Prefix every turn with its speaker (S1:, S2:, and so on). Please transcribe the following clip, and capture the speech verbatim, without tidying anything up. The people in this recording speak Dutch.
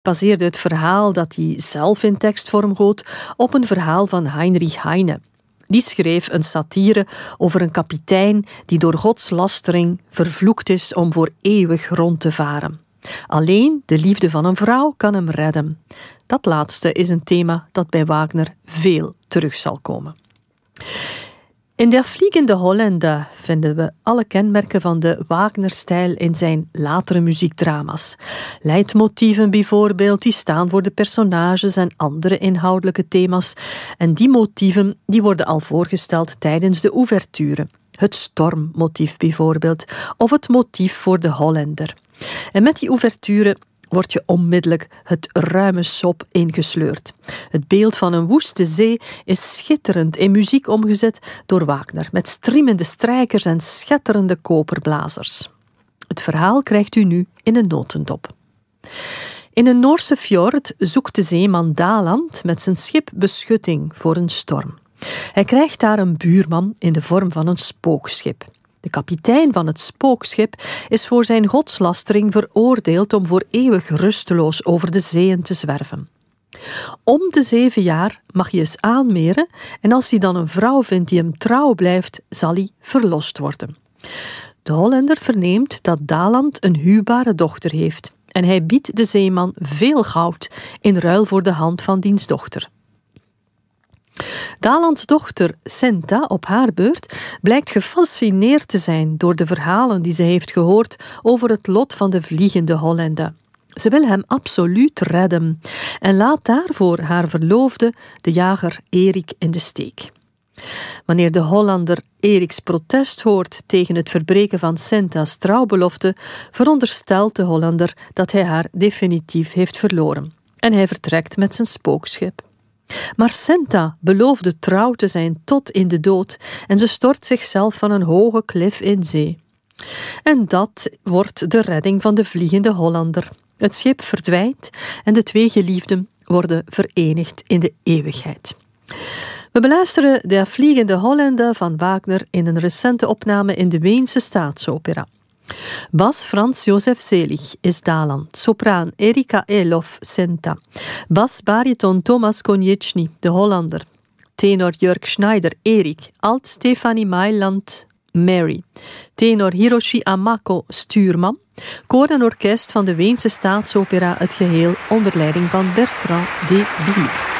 S1: baseerde het verhaal dat hij zelf in tekstvorm goot op een verhaal van Heinrich Heine. Die schreef een satire over een kapitein die door godslastering vervloekt is om voor eeuwig rond te varen. Alleen de liefde van een vrouw kan hem redden. Dat laatste is een thema dat bij Wagner veel terug zal komen. In Der Fliegende Holländer vinden we alle kenmerken van de Wagner-stijl in zijn latere muziekdrama's. Leidmotieven bijvoorbeeld, die staan voor de personages en andere inhoudelijke thema's. En die motieven die worden al voorgesteld tijdens de ouverture. Het stormmotief bijvoorbeeld, of het motief voor de Hollander. En met die ouverture word je onmiddellijk het ruime sop ingesleurd. Het beeld van een woeste zee is schitterend in muziek omgezet door Wagner, met striemende strijkers en schetterende koperblazers. Het verhaal krijgt u nu in een notendop. In een Noorse fjord zoekt de zeeman Daland met zijn schip beschutting voor een storm. Hij krijgt daar een buurman in de vorm van een spookschip. De kapitein van het spookschip is voor zijn godslastering veroordeeld om voor eeuwig rusteloos over de zeeën te zwerven. Om de zeven jaar mag hij eens aanmeren en als hij dan een vrouw vindt die hem trouw blijft, zal hij verlost worden. De Hollander verneemt dat Daland een huwbare dochter heeft en hij biedt de zeeman veel goud in ruil voor de hand van diens dochter. Dalands dochter Senta, op haar beurt, blijkt gefascineerd te zijn door de verhalen die ze heeft gehoord over het lot van de Vliegende Hollander. Ze wil hem absoluut redden en laat daarvoor haar verloofde, de jager Erik, in de steek. Wanneer de Hollander Eriks protest hoort tegen het verbreken van Senta's trouwbelofte, veronderstelt de Hollander dat hij haar definitief heeft verloren en hij vertrekt met zijn spookschip. Maar Senta beloofde trouw te zijn tot in de dood en ze stort zichzelf van een hoge klif in zee. En dat wordt de redding van de Vliegende Hollander. Het schip verdwijnt en de twee geliefden worden verenigd in de eeuwigheid. We beluisteren Der Fliegende Holländer van Wagner in een recente opname in de Weense Staatsopera. Bas Franz Josef Selig is Daland, sopraan Erika Elof Senta, bas bariton Thomas Konieczny, de Hollander, tenor Jörg Schneider Erik, alt Stefanie Mailand Mary, tenor Hiroshi Amako stuurman, koor en orkest van de Weense Staatsopera het geheel onder leiding van Bertrand de Billy.